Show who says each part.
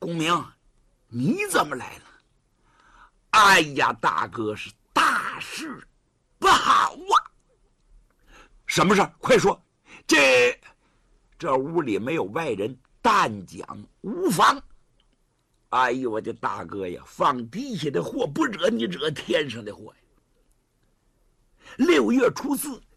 Speaker 1: 公明，你怎么来了？哎呀，大哥，是大事不好啊！什么事儿？快说！这屋里没有外人，但讲无妨。哎呦，我的大哥呀，放地下的祸不惹你，惹天上的祸呀！6月初4，